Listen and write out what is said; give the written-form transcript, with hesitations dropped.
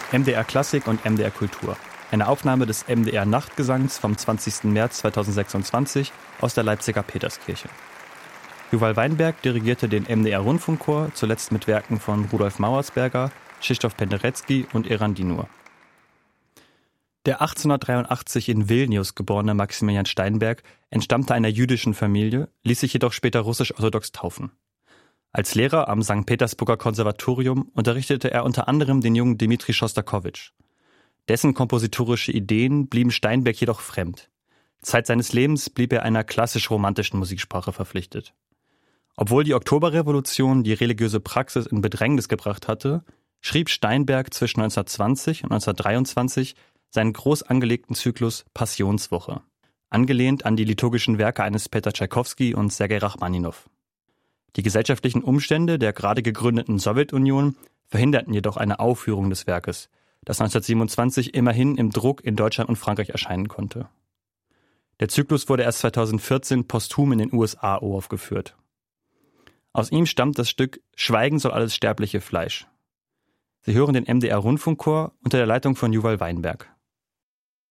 MDR Klassik und MDR Kultur. Eine Aufnahme des MDR Nachtgesangs vom 20. März 2026 aus der Leipziger Peterskirche. Juwal Weinberg dirigierte den MDR Rundfunkchor, zuletzt mit Werken von Rudolf Mauersberger, Krzysztof Penderecki und Eran Dinur. Der 1883 in Vilnius geborene Maximilian Steinberg entstammte einer jüdischen Familie, ließ sich jedoch später russisch-orthodox taufen. Als Lehrer am St. Petersburger Konservatorium unterrichtete er unter anderem den jungen Dmitri Schostakowitsch. Dessen kompositorische Ideen blieben Steinberg jedoch fremd. Zeit seines Lebens blieb er einer klassisch-romantischen Musiksprache verpflichtet. Obwohl die Oktoberrevolution die religiöse Praxis in Bedrängnis gebracht hatte, schrieb Steinberg zwischen 1920 und 1923 seinen groß angelegten Zyklus Passionswoche, angelehnt an die liturgischen Werke eines Peter Tschaikowski und Sergei Rachmaninow. Die gesellschaftlichen Umstände der gerade gegründeten Sowjetunion verhinderten jedoch eine Aufführung des Werkes, das 1927 immerhin im Druck in Deutschland und Frankreich erscheinen konnte. Der Zyklus wurde erst 2014 posthum in den USA uraufgeführt. Aus ihm stammt das Stück »Schweigen soll alles sterbliche Fleisch«. Sie hören den MDR Rundfunkchor unter der Leitung von Juwal Weinberg.